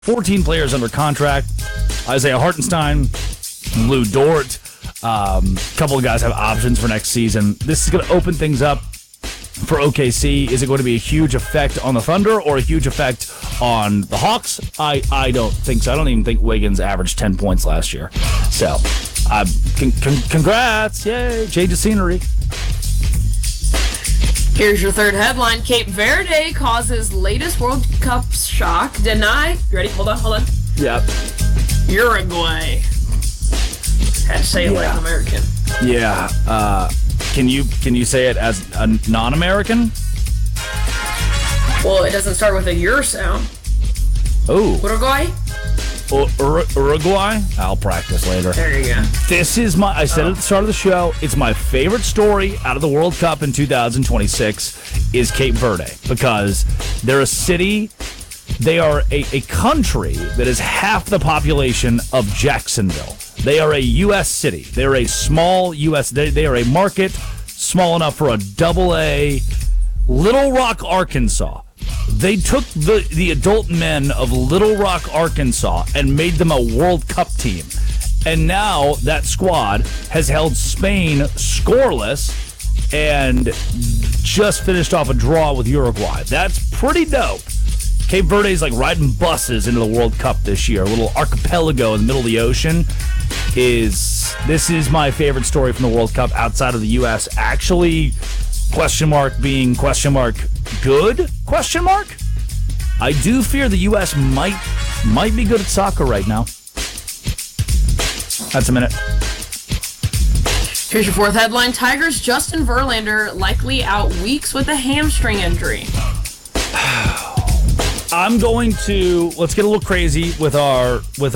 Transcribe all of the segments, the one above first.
14 players under contract. Isaiah Hartenstein, Lou Dort. A couple of guys have options for next season. This is going to open things up for OKC. Is it going to be a huge effect on the Thunder or a huge effect on the Hawks? I don't think so. I don't even think Wiggins averaged 10 points last year. So, congrats. Yay. Change of scenery. Here's your third headline. Cape Verde causes latest World Cup shock. Deny. You ready? Hold on. Yep. Uruguay. Had to say it like an American. Yeah. Can you say it as a non-American? Well, it doesn't start with a "ur" sound. Oh. Uruguay? Uruguay? I'll practice later. There you go. This is I said at the start of the show, it's my favorite story out of the World Cup in 2026 is Cape Verde, because they're a city, they are a country that is half the population of Jacksonville. They are a U.S. city. They're a small U.S. They are a market small enough for a AA. Little Rock, Arkansas. They took the adult men of Little Rock, Arkansas, and made them a World Cup team. And now that squad has held Spain scoreless and just finished off a draw with Uruguay. That's pretty dope. Cape Verde is like riding buses into the World Cup this year. A little archipelago in the middle of the ocean. This is my favorite story from the World Cup outside of the U.S. Actually, question mark being question mark good? Question mark? I do fear the U.S. might be good at soccer right now. That's a minute. Here's your fourth headline. Tigers' Justin Verlander likely out weeks with a hamstring injury. I'm going to let's get a little crazy with our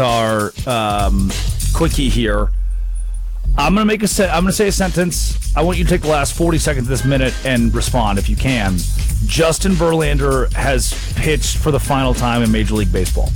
quickie here. I'm going to say a sentence. I want you to take the last 40 seconds of this minute and respond if you can. Justin Verlander has pitched for the final time in Major League Baseball.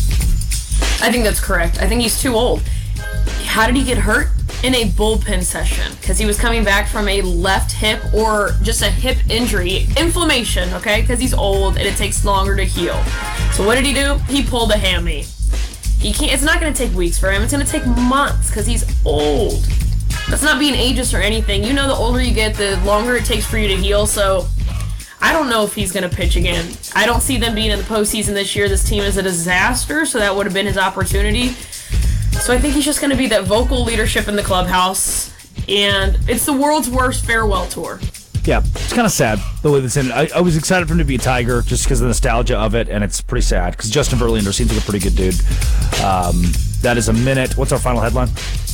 I think that's correct. I think he's too old. How did he get hurt? In a bullpen session, because he was coming back from a left hip or just a hip injury, inflammation, okay, because he's old and it takes longer to heal. So what did he do? He pulled a hammy. He can't. It's not going to take weeks for him. It's going to take months because he's old. That's not being ageist or anything. You know, the older you get, the longer it takes for you to heal. So I don't know if he's going to pitch again. I don't see them being in the postseason this year. This team is a disaster, so that would have been his opportunity. So I think he's just going to be that vocal leadership in the clubhouse, and it's the world's worst farewell tour. Yeah, it's kind of sad the way this ended. I was excited for him to be a Tiger just because of the nostalgia of it, and it's pretty sad because Justin Verlander seems like a pretty good dude. That is a minute. What's our final headline?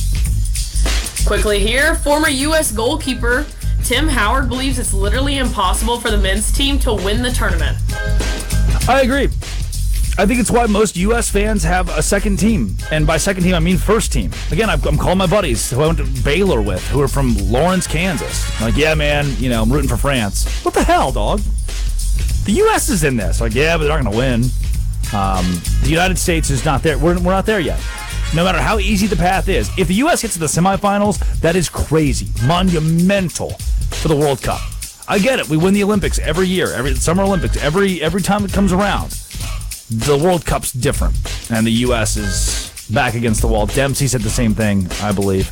Quickly here, former U.S. goalkeeper Tim Howard believes it's literally impossible for the men's team to win the tournament. I agree. I think it's why most U.S. fans have a second team. And by second team, I mean first team. Again, I'm calling my buddies who I went to Baylor with, who are from Lawrence, Kansas. Like, yeah, man, I'm rooting for France. What the hell, dog? The U.S. is in this. Like, yeah, but they're not going to win. The United States is not there. We're not there yet. No matter how easy the path is. If the U.S. gets to the semifinals, that is crazy. Monumental for the World Cup. I get it. We win the Olympics every year. Every Summer Olympics. Every time it comes around. The World Cup's different, and the U.S. is back against the wall. Dempsey said the same thing, I believe.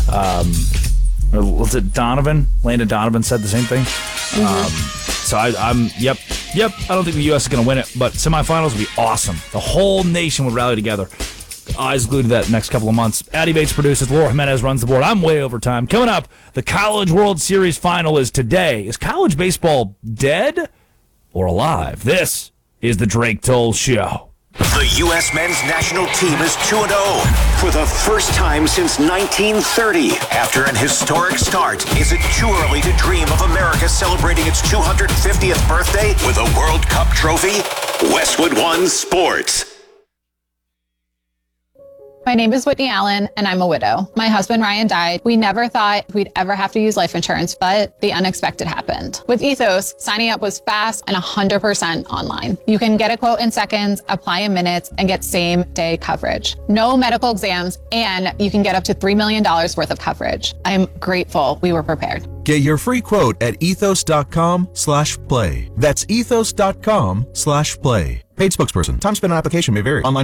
Or was it Donovan? Landon Donovan said the same thing. So I'm yep. I don't think the U.S. is going to win it, but semifinals would be awesome. The whole nation would rally together. Eyes glued to that next couple of months. Addie Bates produces. Laura Jimenez runs the board. I'm way over time. Coming up, the College World Series final is today. Is college baseball dead or alive? This is the Drake Toll Show. The U.S. men's national team is 2-0 for the first time since 1930. After an historic start, is it too early to dream of America celebrating its 250th birthday with a World Cup trophy? Westwood One Sports. My name is Whitney Allen, and I'm a widow. My husband, Ryan, died. We never thought we'd ever have to use life insurance, but the unexpected happened. With Ethos, signing up was fast and 100% online. You can get a quote in seconds, apply in minutes, and get same-day coverage. No medical exams, and you can get up to $3 million worth of coverage. I'm grateful we were prepared. Get your free quote at ethos.com/play. That's ethos.com/play. Paid spokesperson. Time spent on application may vary. Online